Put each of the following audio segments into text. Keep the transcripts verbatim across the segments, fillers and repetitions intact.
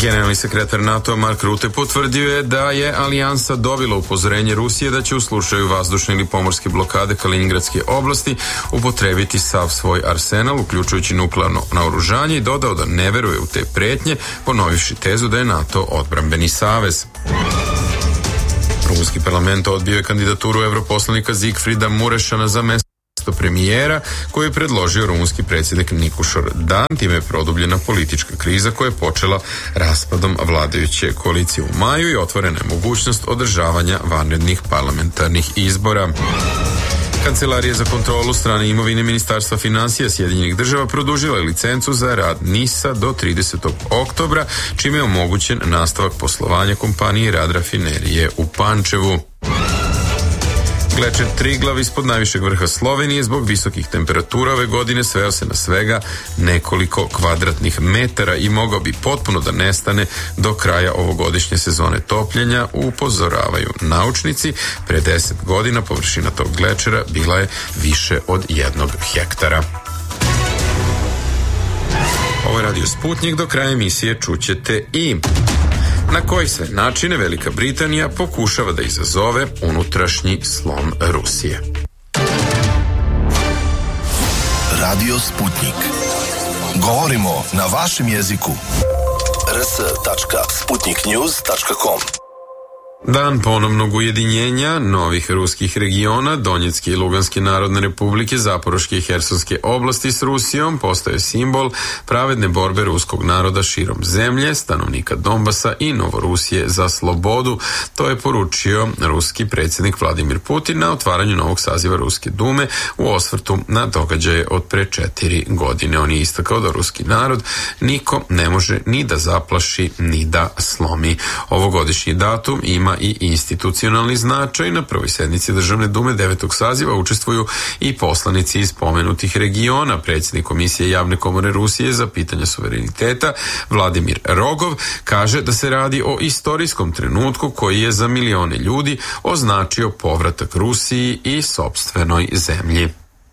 Generalni sekretar NATO Mark Rutte potvrdio je da je alijansa dobila upozorenje Rusije da će u slučaju vazdušne ili pomorske blokade Kaliningradske oblasti upotrebiti sav svoj arsenal, uključujući nuklearno naoružanje, i dodao da ne veruje u te pretnje, ponovivši tezu da je NATO odbrambeni savez. Rumunski parlament odbio je kandidaturu europoslanika Zigfrida Murešana za mesto premijera koju je predložio rumunski predsjednik Nikošor Dan. Time je produbljena politička kriza koja je počela raspadom vladajuće koalicije u maju i otvorena je mogućnost održavanja vanrednih parlamentarnih izbora. Kancelarija za kontrolu strane imovine Ministarstva financija Sjedinjenih država produžila je licencu za rad NIS-a do tridesetog oktobra, čime je omogućen nastavak poslovanja kompanije i rad rafinerije u Pančevu. Glečer Triglav ispod najvišeg vrha Slovenije zbog visokih temperatura ove godine sveo se na svega nekoliko kvadratnih metara i mogao bi potpuno da nestane do kraja ovogodišnje sezone topljenja, upozoravaju naučnici. Pre deset godina površina tog glečera bila je više od jednog hektara. Ovo je Radio Sputnik, do kraja emisije čućete i na koji sve načine Velika Britanija pokušava da izazove unutrašnji slom Rusije. Radio Sputnik. Govorimo na vašem jeziku. r s tačka sputnik news tačka com. Dan ponovnog ujedinjenja novih ruskih regiona, Donjecke i Luganske narodne republike, Zaporoške i Hersonske oblasti s Rusijom, postaje simbol pravedne borbe ruskog naroda širom zemlje, stanovnika Donbasa i Novorusije za slobodu. To je poručio ruski predsjednik Vladimir Putin na otvaranju novog saziva Ruske dume u osvrtu na događaje od pre četiri godine. On je istakao da ruski narod niko ne može ni da zaplaši, ni da slomi. Ovogodišnji datum ima i institucionalni značaj. Na prvoj sednici Državne dume devetog saziva učestvuju i poslanici iz pomenutih regiona. Predsjednik Komisije Javne komore Rusije za pitanja suvereniteta Vladimir Rogov kaže da se radi o istorijskom trenutku koji je za milione ljudi označio povratak Rusiji i sopstvenoj zemlji.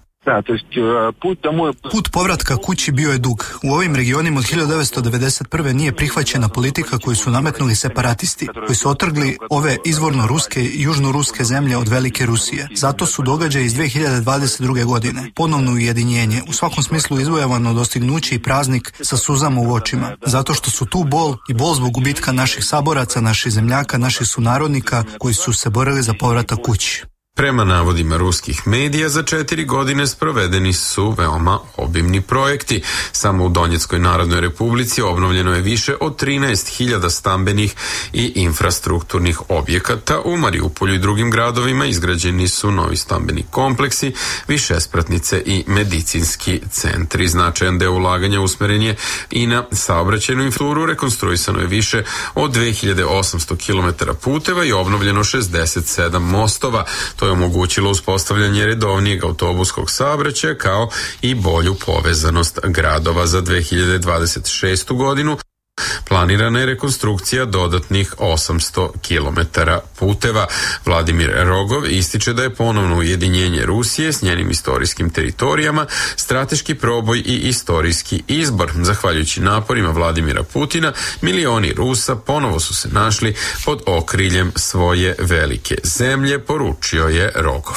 Put povratka kući bio je dug. U ovim regionima od hiljadu devetsto devedeset prve nije prihvaćena politika koju su nametnuli separatisti, koji su otrgli ove izvorno ruske i južno-ruske zemlje od Velike Rusije. Zato su događaje iz dve hiljade dvadeset druge. godine ponovno ujedinjenje, u svakom smislu izvojavano dostignuće i praznik sa suzama u očima. Zato što su tu bol i bol zbog gubitka naših saboraca, naših zemljaka, naših sunarodnika koji su se borili za povratak kući. Prema navodima ruskih medija, za četiri godine sprovedeni su veoma obimni projekti. Samo u Donjeckoj narodnoj republici obnovljeno je više od trinaest hiljada stambenih i infrastrukturnih objekata. U Mariupolju i drugim gradovima izgrađeni su novi stambeni kompleksi, višespratnice i medicinski centri. Značajan deo ulaganja usmeren je i na saobraćajnu infrastrukturu. Rekonstruisano je više od dve hiljade osamsto kilometara puteva i obnovljeno šezdeset sedam mostova. To je omogućilo uspostavljanje redovnijeg autobuskog saobraćaja kao i bolju povezanost gradova. Za dve hiljade dvadeset šestu. godinu planirana je rekonstrukcija dodatnih osamsto kilometara puteva. Vladimir Rogov ističe da je ponovno ujedinjenje Rusije s njenim istorijskim teritorijama strateški proboj i istorijski izbor. Zahvaljujući naporima Vladimira Putina, milioni Rusa ponovo su se našli pod okriljem svoje velike zemlje, poručio je Rogov.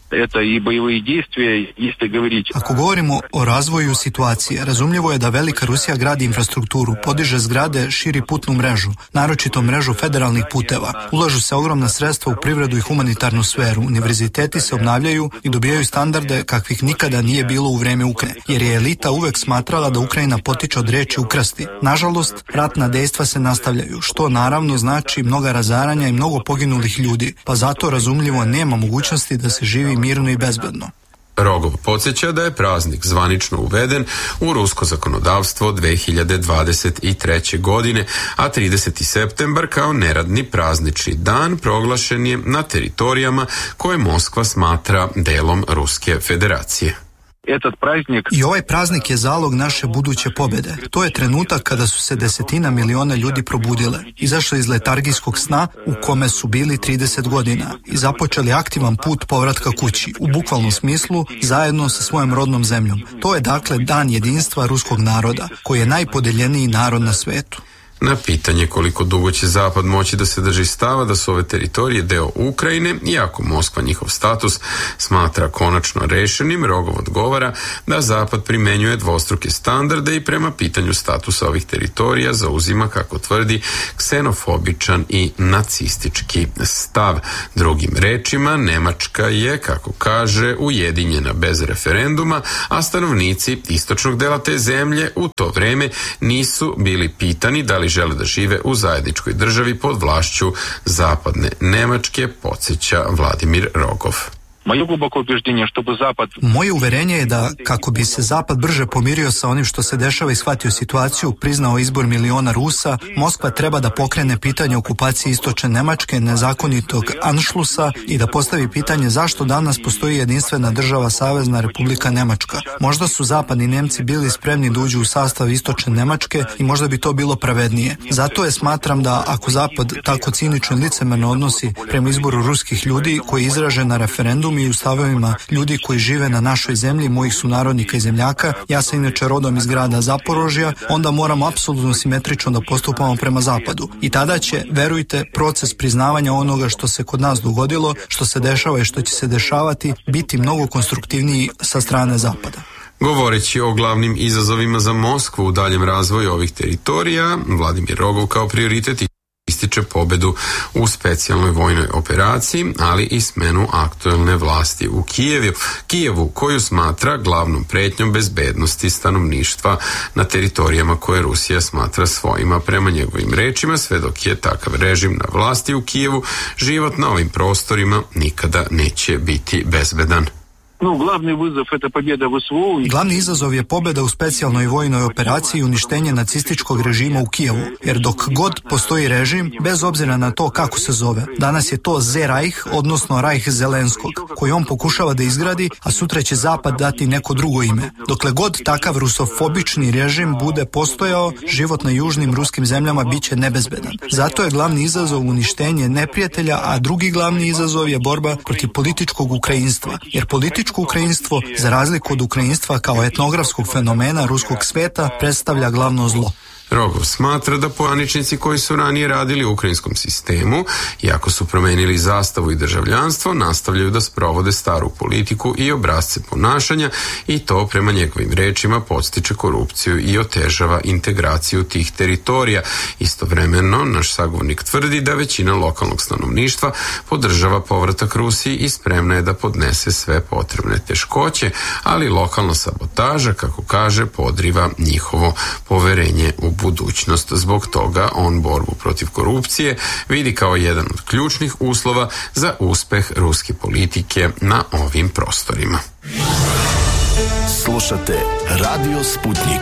Ako govorimo o razvoju situacije, razumljivo je da Velika Rusija gradi infrastrukturu, podiže zgrade, širi putnu mrežu, naročito mrežu federalnih puteva. Ulažu se ogromna sredstva u privredu i humanitarnu sferu. Univerziteti se obnavljaju i dobijaju standarde kakvih nikada nije bilo u vreme Ukrajine, jer je elita uvek smatrala da Ukrajina potiče od reči ukrasti. Nažalost, ratna dejstva se nastavljaju, što naravno znači mnoga razaranja i mnogo poginulih ljudi, pa zato razumljivo nema mogućnosti da se živi mirno i bezbedno. Rogov podsjeća da je praznik zvanično uveden u rusko zakonodavstvo dve hiljade dvadeset treće. godine, a trideseti septembar kao neradni praznični dan proglašen je na teritorijama koje Moskva smatra delom Ruske federacije. I ovaj praznik je zalog naše buduće pobjede. To je trenutak kada su se desetina miliona ljudi probudile, izašli iz letargijskog sna u kome su bili trideset godina i započeli aktivan put povratka kući, u bukvalnom smislu zajedno sa svojom rodnom zemljom. To je dakle dan jedinstva ruskog naroda, koji je najpodeljeniji narod na svetu. Na pitanje koliko dugo će Zapad moći da se drži stava da su ove teritorije deo Ukrajine, iako Moskva njihov status smatra konačno rešenim, Rogov odgovara da Zapad primenjuje dvostruke standarde i prema pitanju statusa ovih teritorija zauzima, kako tvrdi, ksenofobičan i nacistički stav. Drugim rečima, Nemačka je, kako kaže, ujedinjena bez referenduma, a stanovnici istočnog dela te zemlje u to vreme nisu bili pitani da li žele da žive u zajedničkoj državi pod vlašću zapadne Nemačke, podsjeća Vladimir Rogov. Moje uverenje je da, kako bi se Zapad brže pomirio sa onim što se dešava i shvatio situaciju, priznao izbor miliona Rusa, Moskva treba da pokrene pitanje okupacije istočne Nemačke, nezakonitog Anšlusa i da postavi pitanje zašto danas postoji jedinstvena država Savezna Republika Nemačka. Možda su zapadni Nemci bili spremni da uđu u sastav istočne Nemačke i možda bi to bilo pravednije. Zato je smatram da ako Zapad tako cinično i licemerno odnosi prema izboru ruskih ljudi koji je izražen na referendum i u stavovima ljudi koji žive na našoj zemlji, mojih sunarodnika i zemljaka, ja sam inače rodom iz grada Zaporožja, onda moramo apsolutno simetrično da postupamo prema Zapadu. I tada će, verujte, proces priznavanja onoga što se kod nas dogodilo, što se dešava i što će se dešavati, biti mnogo konstruktivniji sa strane Zapada. Govoreći o glavnim izazovima za Moskvu u daljem razvoju ovih teritorija, Vladimir Rogov kao prioritet ističe pobedu u specijalnoj vojnoj operaciji, ali i smenu aktuelne vlasti u Kijevu, Kijevu koju smatra glavnom pretnjom bezbednosti stanovništva na teritorijama koje Rusija smatra svojima. Prema njegovim rečima, sve dok je takav režim na vlasti u Kijevu, život na ovim prostorima nikada neće biti bezbedan. Glavni izazov je pobjeda u specijalnoj vojnoj operaciji i uništenje nacističkog režima u Kijevu, jer dok god postoji režim, bez obzira na to kako se zove, danas je to Z Reich, odnosno Reich Zelenskog, koji on pokušava da izgradi, a sutra će Zapad dati neko drugo ime. Dokle god takav rusofobični režim bude postojao, život na južnim ruskim zemljama biće nebezbedan. Zato je glavni izazov uništenje neprijatelja, a drugi glavni izazov je borba protiv političkog ukrajinstva, jer političko ukrajinstvo, za razliku od ukrajinstva kao etnografskog fenomena ruskog sveta, predstavlja glavno zlo. Rogov smatra da poaničnici koji su ranije radili u ukrajinskom sistemu, iako su promenili zastavu i državljanstvo, nastavljaju da sprovode staru politiku i obrasce ponašanja i to, prema njegovim rečima, podstiče korupciju i otežava integraciju tih teritorija. Istovremeno, naš sagovornik tvrdi da većina lokalnog stanovništva podržava povratak Rusiji i spremna je da podnese sve potrebne teškoće, ali lokalna sabotaža, kako kaže, podriva njihovo poverenje u budućnost. Zbog toga on borbu protiv korupcije vidi kao jedan od ključnih uslova za uspeh ruske politike na ovim prostorima. Slušate Radio Sputnik.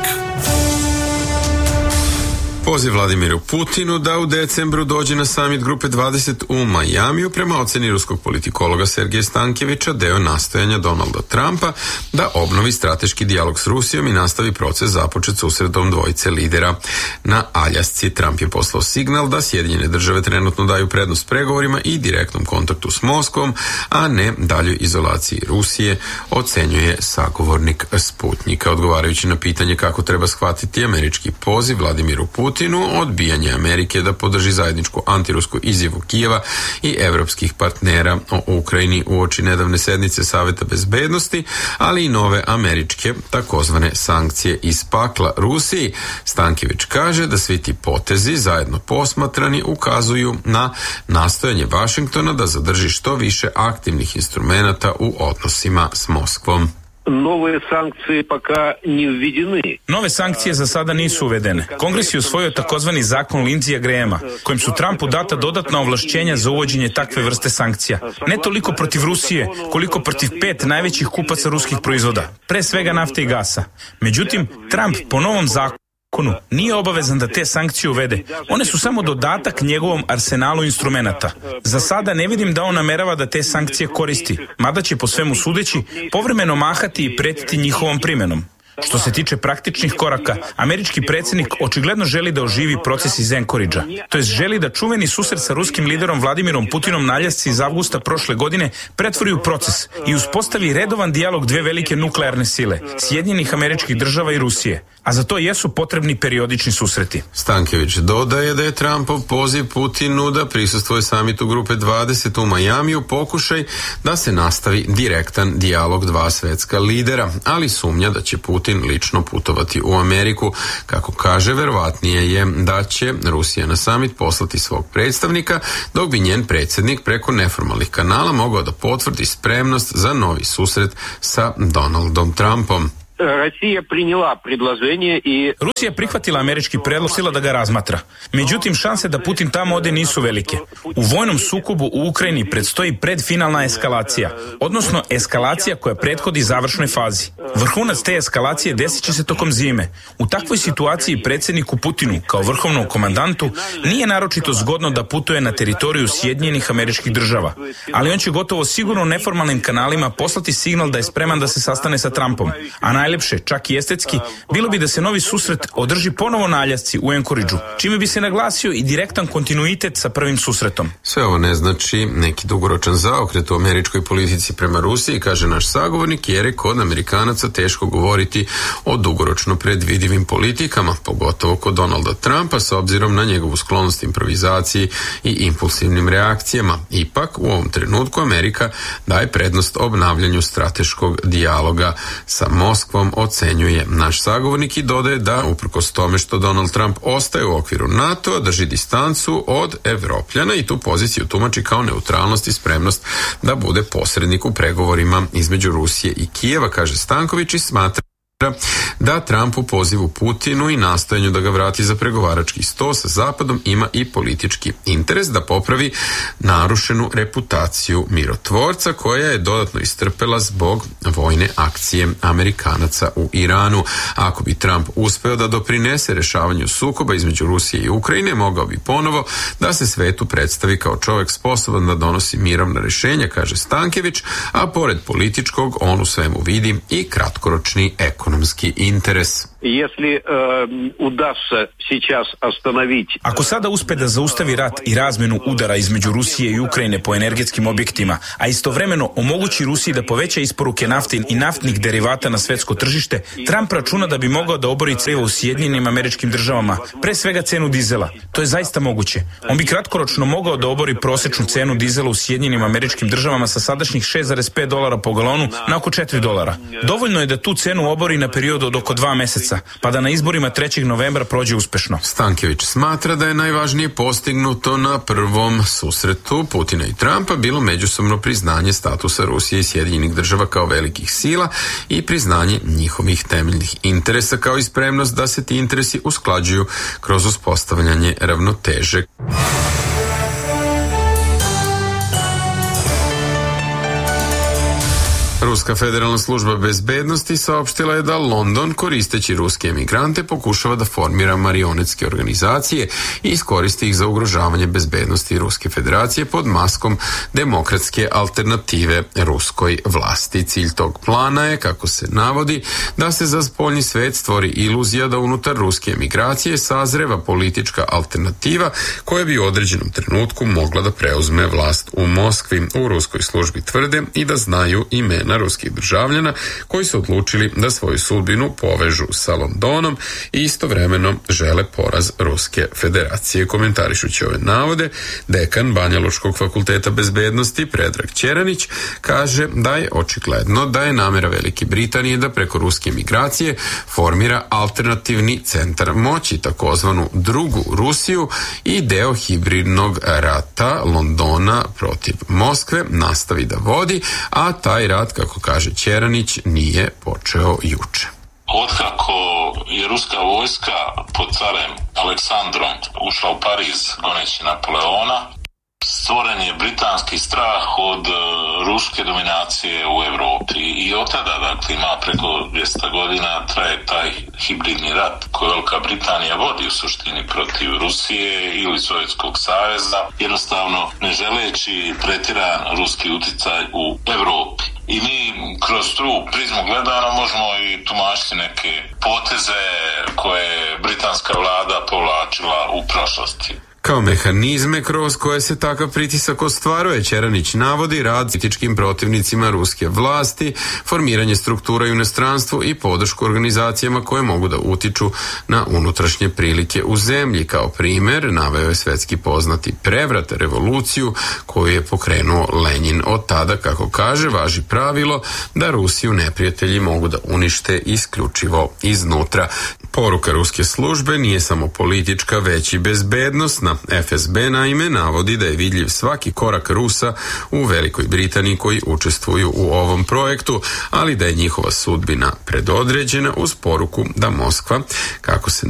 Poziv Vladimiru Putinu da u decembru dođe na samit Grupe dvadeset u Majamiju, prema oceni ruskog politikologa Sergeja Stankjevića, deo nastojanja Donalda Trumpa da obnovi strateški dijalog s Rusijom i nastavi proces započet susretom dvojice lidera na Aljasci. Trump je poslao signal da Sjedinjene države trenutno daju prednost pregovorima i direktnom kontaktu s Moskvom, a ne daljoj izolaciji Rusije, ocenjuje sagovornik Sputnika. Odgovarajući na pitanje kako treba shvatiti američki poziv Vladimiru Putinu, odbijanje Amerike da podrži zajedničku antirusku izjavu Kijeva i evropskih partnera o Ukrajini uoči nedavne sednice Saveta bezbednosti, ali i nove američke takozvane sankcije iz pakla Rusiji, Stankjević kaže da svi ti potezi zajedno posmatrani ukazuju na nastojanje Vašingtona da zadrži što više aktivnih instrumenata u odnosima s Moskvom. Nove sankcije paka ne uvedene. Nove sankcije za sada nisu uvedene. Kongres je usvojio takozvani zakon Lindsija Grahama, kojim su Trumpu data dodatna ovlašćenja za uvođenje takve vrste sankcija. Ne toliko protiv Rusije, koliko protiv pet najvećih kupaca ruskih proizvoda, pre svega nafte i gasa. Međutim, Trump po novom zakonu nije obavezan da te sankcije uvede. One su samo dodatak njegovom arsenalu instrumenata. Za sada ne vidim da on namerava da te sankcije koristi, mada će po svemu sudeći povremeno mahati i pretiti njihovom primenom. Što se tiče praktičnih koraka, američki predsjednik očigledno želi da oživi proces iz Anchoragea. To jest želi da čuveni susret sa ruskim liderom Vladimirom Putinom na Aljasci iz avgusta prošle godine pretvori u proces i uspostavi redovan dijalog dve velike nuklearne sile, Sjedinjenih Američkih Država i Rusije. A za to jesu potrebni periodični susreti. Stankević dodaje da je Trumpov poziv Putinu da prisustvuje samitu Grupe dvadeset u Majamiju pokušaj da se nastavi direktan dijalog dva svetska lidera, ali sumnja da će Putin lično putovati u Ameriku. Kako kaže, verovatnije je da će Rusija na samit poslati svog predstavnika, dok bi njen predsjednik preko neformalnih kanala mogao da potvrdi spremnost za novi susret sa Donaldom Trumpom. Rusija prinjela predloženje i... Rusija prihvatila američki predlog, sila da ga razmatra. Međutim, šanse da Putin tamo ode nisu velike. U vojnom sukobu u Ukrajini predstoji predfinalna eskalacija, odnosno eskalacija koja prethodi završnoj fazi. Vrhunac te eskalacije desit će se tokom zime. U takvoj situaciji predsjedniku Putinu, kao vrhovnom komandantu, nije naročito zgodno da putuje na teritoriju Sjedinjenih Američkih Država, ali on će gotovo sigurno neformalnim kanalima poslati signal da je spreman da se sastane sa Trumpom, a najlepše, čak i estetski, bilo bi da se novi susret održi ponovo na Aljasci u Anchorageu, čime bi se naglasio i direktan kontinuitet sa prvim susretom. Sve ovo ne znači neki dugoročan zaokret u američkoj politici prema Rusiji, kaže naš sagovornik, jer je kod Amerikanaca teško govoriti o dugoročno predvidivim politikama, pogotovo kod Donalda Trumpa, s obzirom na njegovu sklonost improvizaciji i impulsivnim reakcijama. Ipak, u ovom trenutku Amerika daje prednost obnavljanju strateškog dijaloga sa Moskvom, ocenjuje naš sagovornik i dodaje da, uprkos tome što Donald Trump ostaje u okviru NATO, drži distancu od Evropljana i tu poziciju tumači kao neutralnost i spremnost da bude posrednik u pregovorima između Rusije i Kijeva, kaže Stanković, i smatra da Trump u pozivu Putinu i nastojanju da ga vrati za pregovarački sto sa Zapadom ima i politički interes da popravi narušenu reputaciju mirotvorca koja je dodatno istrpela zbog vojne akcije Amerikanaca u Iranu. Ako bi Trump uspeo da doprinese rešavanju sukoba između Rusije i Ukrajine, mogao bi ponovo da se svetu predstavi kao čovjek sposoban da donosi mirovna rješenja, kaže Stankević, a pored političkog on u svemu vidi i kratkoročni ekonomski ekonomski interes. Ako sada uspe da zaustavi rat i razmenu udara između Rusije i Ukrajine po energetskim objektima, a istovremeno omogući Rusiji da poveća isporuke nafte i naftnih derivata na svetsko tržište, Trump računa da bi mogao da obori crijevo u Sjedinjenim Američkim Državama, pre svega cenu dizela. To je zaista moguće. On bi kratkoročno mogao da obori prosečnu cenu dizela u Sjedinjenim Američkim Državama sa sadašnjih šest zarez pet dolara po galonu na oko četiri dolara. Dovoljno je da tu cenu obori na period od oko dva meseca, pa da na izborima trećeg novembra prođe uspešno. Stankević smatra da je najvažnije postignuto na prvom susretu Putina i Trumpa bilo međusobno priznanje statusa Rusije i Sjedinjenih Država kao velikih sila i priznanje njihovih temeljnih interesa, kao i spremnost da se ti interesi usklađuju kroz uspostavljanje ravnoteže. Ruska federalna služba bezbednosti saopštila je da London, koristeći ruske emigrante, pokušava da formira marionetske organizacije i iskoristi ih za ugrožavanje bezbednosti Ruske federacije pod maskom demokratske alternative ruskoj vlasti. Cilj tog plana je, kako se navodi, da se za spoljni svet stvori iluzija da unutar ruske emigracije sazreva politička alternativa koja bi u određenom trenutku mogla da preuzme vlast u Moskvi. U ruskoj službi tvrde i da znaju imena ruskih državljana koji su odlučili da svoju sudbinu povežu sa Londonom i istovremeno žele poraz Ruske federacije. Komentarišući ove navode, dekan Banjalučkog fakulteta bezbednosti Predrag Ćeranić kaže da je očigledno da je namera Velike Britanije da preko ruske migracije formira alternativni centar moći, takozvanu drugu Rusiju, i deo hibridnog rata Londona protiv Moskve nastavi da vodi, a taj rat, kako kaže Ćeranić, nije počeo juče. Otkako je ruska vojska pod carem Aleksandrom ušla u Pariz goneći Napoleona, stvoren je britanski strah od uh, ruske dominacije u Evropi i od tada, dakle, ima preko dvjesto godina traje taj hibridni rat koji Velika Britanija vodi u suštini protiv Rusije ili Sovjetskog saveza, jednostavno ne želeći pretjeran ruski utjecaj u Evropi. I mi kroz tu prizmu gledano možemo i tumačiti neke poteze koje je britanska vlada povlačila u prošlosti. Kao mehanizme kroz koje se takav pritisak ostvaruje, Čeranić navodi rad političkim protivnicima ruske vlasti, formiranje struktura u inostranstvu i podršku organizacijama koje mogu da utiču na unutrašnje prilike u zemlji. Kao primjer naveo je svetski poznati prevrat, revoluciju koju je pokrenuo Lenjin. Od tada, kako kaže, važi pravilo da Rusiju neprijatelji mogu da unište isključivo iznutra. Poruka ruske službe nije samo politička, već i bezbednosna. F S B naime navodi da je vidljiv svaki korak Rusa u Velikoj Britaniji koji učestvuju u ovom projektu, ali da je njihova sudbina predodređena uz poruku da Moskva, kako se